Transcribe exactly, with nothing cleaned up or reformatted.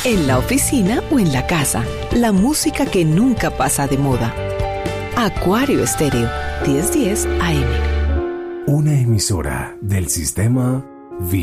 en la oficina o en la casa. La música que nunca pasa de moda. Acuario Estéreo, diez diez A M. Una emisora del sistema Vida.